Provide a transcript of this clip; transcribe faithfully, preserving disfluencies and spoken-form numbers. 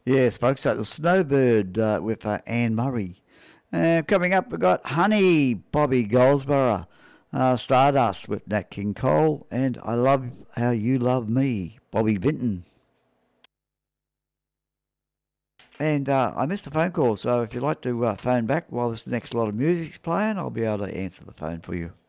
Yes, folks, that was Snowbird uh, with uh, Anne Murray. Uh, coming up, we've got Honey, Bobby Goldsborough, uh, Stardust with Nat King Cole, and I Love How You Love Me, Bobby Vinton. And uh, I missed a phone call, so if you'd like to uh, phone back while this next lot of music's playing, I'll be able to answer the phone for you.